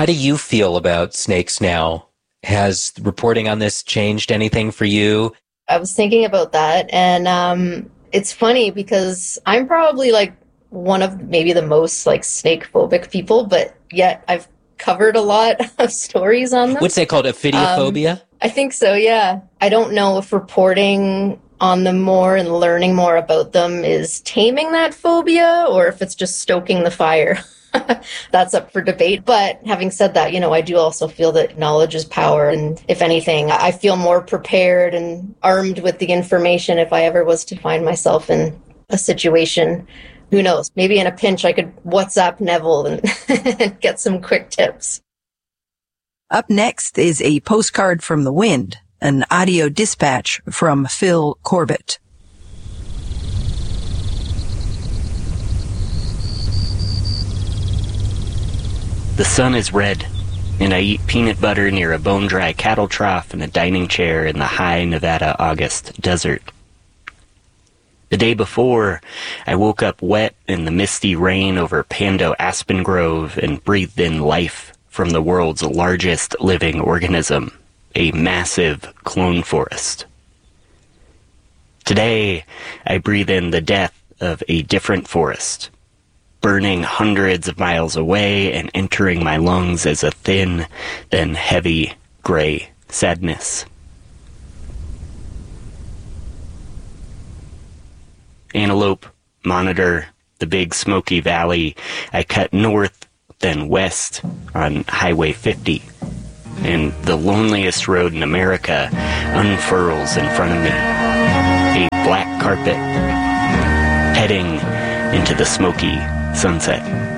How do you feel about snakes now? Has reporting on this changed anything for you? I was thinking about that, and it's funny because I'm probably like one of maybe the most like snake phobic people, but yet I've covered a lot of stories on them. What's that called? Ophidiophobia? I think so, yeah. I don't know if reporting on them more and learning more about them is taming that phobia or if it's just stoking the fire. That's up for debate. But having said that, I do also feel that knowledge is power. And if anything, I feel more prepared and armed with the information if I ever was to find myself in a situation. Who knows? Maybe in a pinch, I could WhatsApp Neville and get some quick tips. Up next is a postcard from the wind, an audio dispatch from Phil Corbett. The sun is red, and I eat peanut butter near a bone-dry cattle trough in a dining chair in the high Nevada August desert. The day before, I woke up wet in the misty rain over Pando Aspen Grove and breathed in life from the world's largest living organism, a massive clone forest. Today, I breathe in the death of a different forest, burning hundreds of miles away and entering my lungs as a thin, then heavy, gray sadness. Antelope, Monitor, the Big Smoky Valley, I cut north, then west on Highway 50, and the loneliest road in America unfurls in front of me, a black carpet, heading into the smoky sunset.